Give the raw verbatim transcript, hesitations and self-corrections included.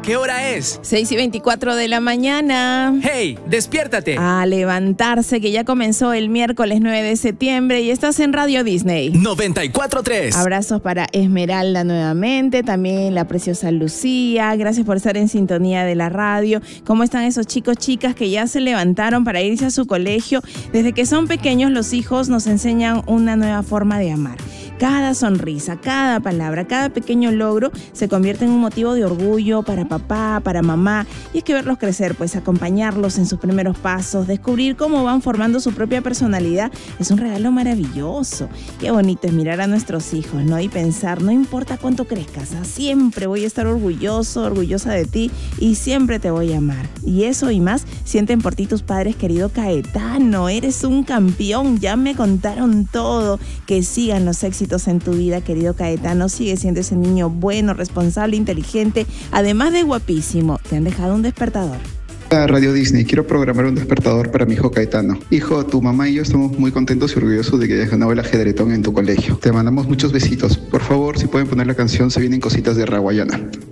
¿qué hora es? seis y veinticuatro de la mañana. ¡Hey, despiértate! A levantarse, que ya comenzó el miércoles nueve de septiembre y estás en Radio Disney. noventa y cuatro punto tres. Abrazos para Esmeralda nuevamente, también la preciosa Lucía. Gracias por estar en sintonía de la radio. ¿Cómo están esos chicos, chicas que ya se levantaron para irse a su colegio? Desde que son pequeños, los hijos nos enseñan una nueva forma de amar. Cada sonrisa, cada palabra, cada pequeño logro se convierte en un motivo de orgullo para papá, para mamá. Y es que verlos crecer, pues acompañarlos en sus primeros pasos, descubrir cómo van formando su propia personalidad, es un regalo maravilloso. Qué bonito es mirar a nuestros hijos, ¿no? Y pensar, no importa cuánto crezcas, siempre voy a estar orgulloso, orgullosa de ti y siempre te voy a amar. Y eso y más sienten por ti tus padres, querido Caetano. Eres un campeón, ya me contaron todo. Que sigan los éxitos en tu vida, querido Caetano. Sigue siendo ese niño bueno, responsable, inteligente, además de guapísimo. Te han dejado un despertador. Radio Disney, quiero programar un despertador para mi hijo Caetano. Hijo, tu mamá y yo estamos muy contentos y orgullosos de que hayas ganado el ajedretón en tu colegio. Te mandamos muchos besitos. Por favor, si pueden poner la canción Se vienen cositas de Raguayana.